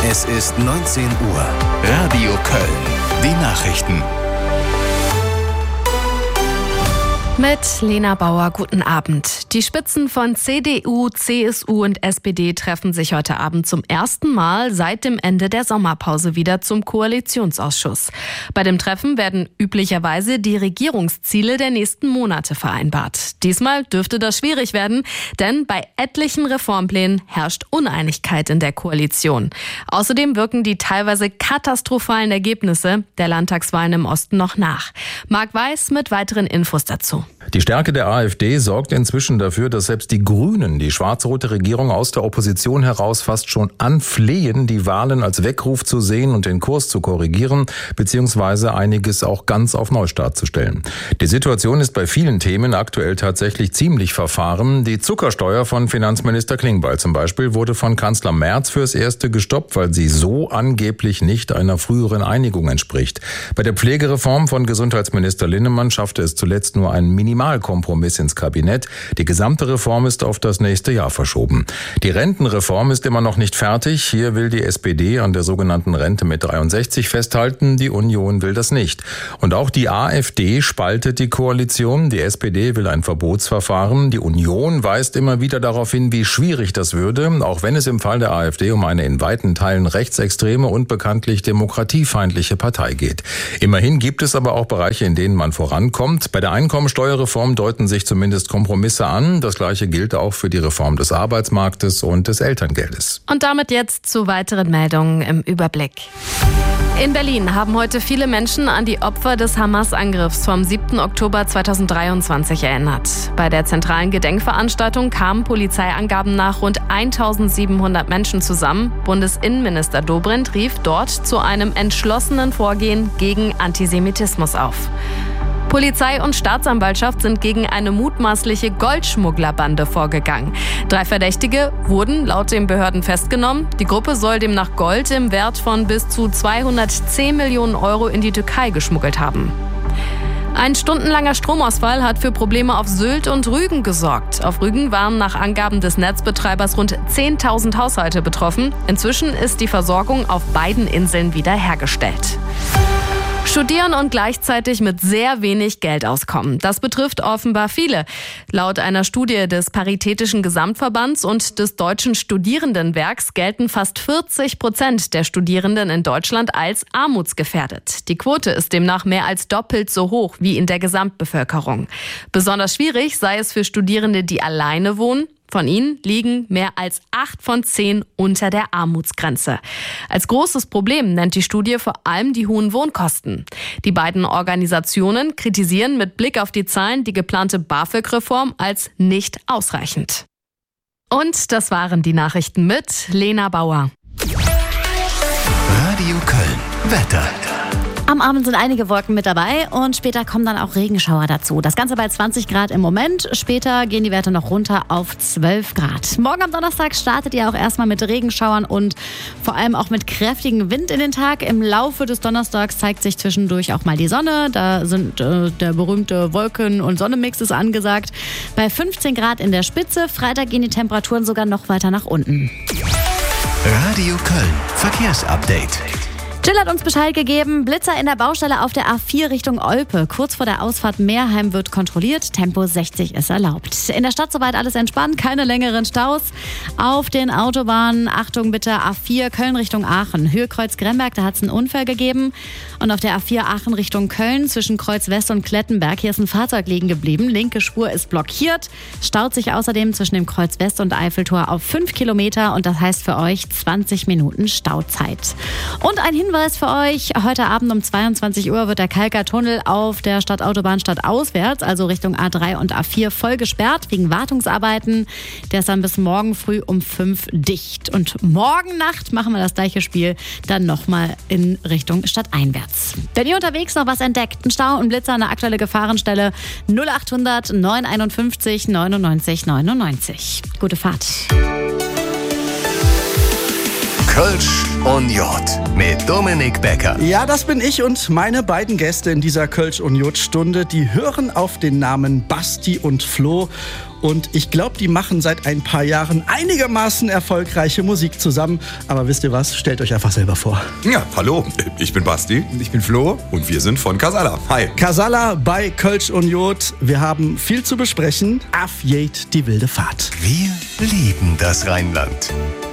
Es ist 19 Uhr. Radio Köln. Die Nachrichten. Mit Lena Bauer, guten Abend. Die Spitzen von CDU, CSU und SPD treffen sich heute Abend zum ersten Mal seit dem Ende der Sommerpause wieder zum Koalitionsausschuss. Bei dem Treffen werden üblicherweise die Regierungsziele der nächsten Monate vereinbart. Diesmal dürfte das schwierig werden, denn bei etlichen Reformplänen herrscht Uneinigkeit in der Koalition. Außerdem wirken die teilweise katastrophalen Ergebnisse der Landtagswahlen im Osten noch nach. Marc Weiß mit weiteren Infos dazu. Die Stärke der AfD sorgt inzwischen dafür, dass selbst die Grünen die schwarz-rote Regierung aus der Opposition heraus fast schon anflehen, die Wahlen als Weckruf zu sehen und den Kurs zu korrigieren, beziehungsweise einiges auch ganz auf Neustart zu stellen. Die Situation ist bei vielen Themen aktuell tatsächlich ziemlich verfahren. Die Zuckersteuer von Finanzminister Klingbeil zum Beispiel wurde von Kanzler Merz fürs Erste gestoppt, weil sie so angeblich nicht einer früheren Einigung entspricht. Bei der Pflegereform von Gesundheitsminister Linnemann schaffte es zuletzt nur ein Minimalkompromiss ins Kabinett. Die gesamte Reform ist auf das nächste Jahr verschoben. Die Rentenreform ist immer noch nicht fertig. Hier will die SPD an der sogenannten Rente mit 63 festhalten. Die Union will das nicht. Und auch die AfD spaltet die Koalition. Die SPD will ein Verbotsverfahren. Die Union weist immer wieder darauf hin, wie schwierig das würde, auch wenn es im Fall der AfD um eine in weiten Teilen rechtsextreme und bekanntlich demokratiefeindliche Partei geht. Immerhin gibt es aber auch Bereiche, in denen man vorankommt. Bei der Einkommensteuerreform deuten sich zumindest Kompromisse an. Das Gleiche gilt auch für die Reform des Arbeitsmarktes und des Elterngeldes. Und damit jetzt zu weiteren Meldungen im Überblick. In Berlin haben heute viele Menschen an die Opfer des Hamas-Angriffs vom 7. Oktober 2023 erinnert. Bei der zentralen Gedenkveranstaltung kamen Polizeiangaben nach rund 1700 Menschen zusammen. Bundesinnenminister Dobrindt rief dort zu einem entschlossenen Vorgehen gegen Antisemitismus auf. Polizei und Staatsanwaltschaft sind gegen eine mutmaßliche Goldschmugglerbande vorgegangen. 3 Verdächtige wurden laut den Behörden festgenommen. Die Gruppe soll demnach Gold im Wert von bis zu 210 Millionen Euro in die Türkei geschmuggelt haben. Ein stundenlanger Stromausfall hat für Probleme auf Sylt und Rügen gesorgt. Auf Rügen waren nach Angaben des Netzbetreibers rund 10.000 Haushalte betroffen. Inzwischen ist die Versorgung auf beiden Inseln wiederhergestellt. Studieren und gleichzeitig mit sehr wenig Geld auskommen. Das betrifft offenbar viele. Laut einer Studie des Paritätischen Gesamtverbands und des Deutschen Studierendenwerks gelten fast 40% der Studierenden in Deutschland als armutsgefährdet. Die Quote ist demnach mehr als doppelt so hoch wie in der Gesamtbevölkerung. Besonders schwierig sei es für Studierende, die alleine wohnen. Von ihnen liegen mehr als 8 von 10 unter der Armutsgrenze. Als großes Problem nennt die Studie vor allem die hohen Wohnkosten. Die beiden Organisationen kritisieren mit Blick auf die Zahlen die geplante BAföG-Reform als nicht ausreichend. Und das waren die Nachrichten mit Lena Bauer. Radio Köln. Wetter. Am Abend sind einige Wolken mit dabei und später kommen dann auch Regenschauer dazu. Das Ganze bei 20 Grad im Moment. Später gehen die Werte noch runter auf 12 Grad. Morgen am Donnerstag startet ihr auch erstmal mit Regenschauern und vor allem auch mit kräftigem Wind in den Tag. Im Laufe des Donnerstags zeigt sich zwischendurch auch mal die Sonne. Da sind der berühmte Wolken- und Sonnenmix ist angesagt. Bei 15 Grad in der Spitze. Freitag gehen die Temperaturen sogar noch weiter nach unten. Radio Köln. Verkehrsupdate. Jill hat uns Bescheid gegeben, Blitzer in der Baustelle auf der A4 Richtung Olpe. Kurz vor der Ausfahrt Meerheim wird kontrolliert, Tempo 60 ist erlaubt. In der Stadt soweit alles entspannt, keine längeren Staus. Auf den Autobahnen, Achtung bitte, A4 Köln Richtung Aachen. Höhe Kreuz Gremberg, da hat es einen Unfall gegeben. Und auf der A4 Aachen Richtung Köln zwischen Kreuz West und Klettenberg, hier ist ein Fahrzeug liegen geblieben. Linke Spur ist blockiert, staut sich außerdem zwischen dem Kreuz West und Eiffeltor auf 5 Kilometer und das heißt für euch 20 Minuten Stauzeit. Und ein Hinweis für euch, heute Abend um 22 Uhr wird der Kalker Tunnel auf der Stadtautobahn stadtauswärts, also Richtung A3 und A4, voll gesperrt wegen Wartungsarbeiten. Der ist dann bis morgen früh um 5 dicht. Und morgen Nacht machen wir das gleiche Spiel dann nochmal in Richtung stadteinwärts. Wenn ihr unterwegs noch was entdeckt, ein Stau, ein Blitzer, eine aktuelle Gefahrenstelle, 0800 951 99 99. Gute Fahrt. Kölsch und Jod mit Dominik Becker. Ja, das bin ich und meine beiden Gäste in dieser Kölsch und Jod Stunde, die hören auf den Namen Basti und Flo und ich glaube, die machen seit ein paar Jahren einigermaßen erfolgreiche Musik zusammen. Aber wisst ihr was? Stellt euch einfach selber vor. Ja, hallo, ich bin Basti. Ich bin Flo. Und wir sind von Casala. Hi. Casala bei Kölsch und Jod. Wir haben viel zu besprechen. Auf geht die wilde Fahrt. Wir lieben das Rheinland.